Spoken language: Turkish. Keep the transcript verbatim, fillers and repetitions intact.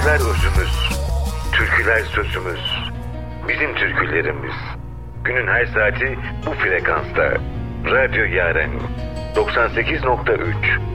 Türküler özümüz, türküler sözümüz, bizim türkülerimiz. Günün her saati bu frekansta. Radyo Yaren doksan sekiz nokta üç.